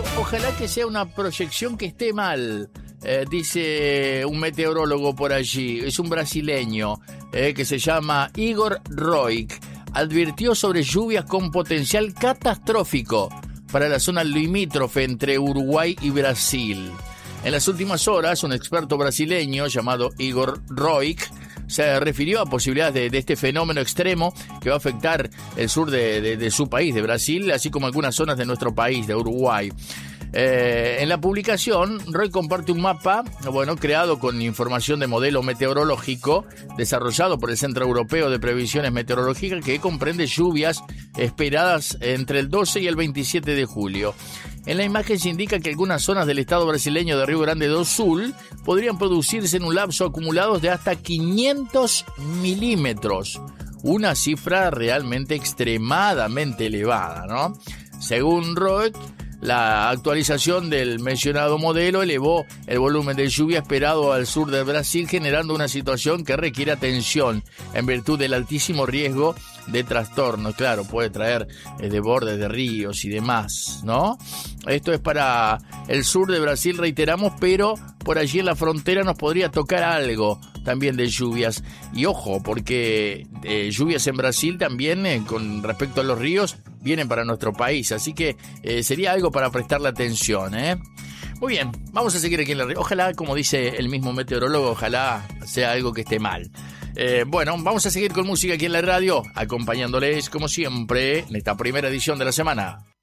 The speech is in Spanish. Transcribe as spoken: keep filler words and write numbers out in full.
ojalá que sea una proyección que esté mal. Eh, dice un meteorólogo por allí, es un brasileño eh, que se llama Igor Roig. Advirtió sobre lluvias con potencial catastrófico para la zona limítrofe entre Uruguay y Brasil. En las últimas horas, un experto brasileño llamado Igor Roig se refirió a posibilidades de, de este fenómeno extremo que va a afectar el sur de, de, de su país, de Brasil, así como algunas zonas de nuestro país, de Uruguay. Eh, en la publicación, Roy comparte un mapa, bueno, creado con información de modelo meteorológico, desarrollado por el Centro Europeo de Previsiones Meteorológicas, que comprende lluvias esperadas entre el doce y el veintisiete de julio. En la imagen se indica que algunas zonas del estado brasileño de Río Grande do Sul podrían producirse en un lapso acumulados de hasta quinientos milímetros. Una cifra realmente extremadamente elevada, ¿no? Según Roy, la actualización del mencionado modelo elevó el volumen de lluvia esperado al sur de Brasil, generando una situación que requiere atención en virtud del altísimo riesgo de trastornos. Claro, puede traer eh, desbordes de ríos y demás, ¿no? Esto es para el sur de Brasil, reiteramos, pero por allí en la frontera nos podría tocar algo también de lluvias. Y ojo, porque eh, lluvias en Brasil también, eh, con respecto a los ríos, vienen para nuestro país. Así que eh, sería algo para prestarle atención, ¿eh? Muy bien, vamos a seguir aquí en la radio. Ojalá, como dice el mismo meteorólogo, ojalá sea algo que esté mal. Eh, bueno, vamos a seguir con música aquí en la radio, acompañándoles, como siempre, en esta primera edición de la semana.